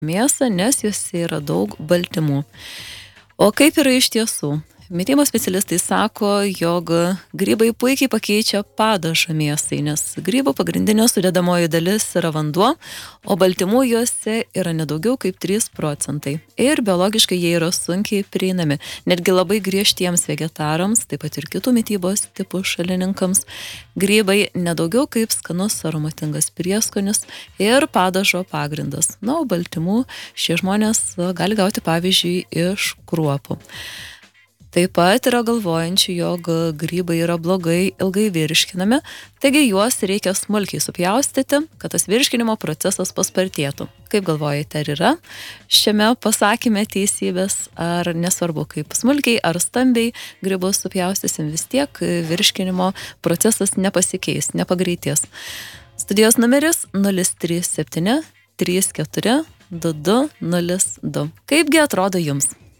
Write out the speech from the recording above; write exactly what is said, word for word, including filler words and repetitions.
mėsą, nes juose yra daug baltymų. O kaip yra iš tiesų? Mitybos specialistai sako, jog grybai puikiai pakeičia padažą mėsai, nes grybų pagrindinė sudedamoji dalis yra vanduo, o baltymų juose yra nedaugiau kaip trys procentai. Ir biologiškai jie yra sunkiai prieinami, netgi labai griežtiems vegetarams, taip pat ir kitų mitybos tipų šalininkams. Grybai nedaugiau kaip skanus aromatingas prieskonis ir padažo pagrindas. Na, o baltymų šie žmonės gali gauti pavyzdžiui iš kruopų. Taip pat yra galvojančių, jog grybai yra blogai ilgai virškinami, taigi juos reikia smulkiai supjaustyti, kad tas virškinimo procesas paspartėtų. Kaip galvojate, ar yra šiame pasakyme teisybės, ar nesvarbu, kaip smulkiai ar stambiai grybus supjaustysim, vis tiek virškinimo procesas nepasikeis, nepagreitės. Studijos numeris nulis trys septyni trys keturi du du nulis du. Kaipgi atrodo jums?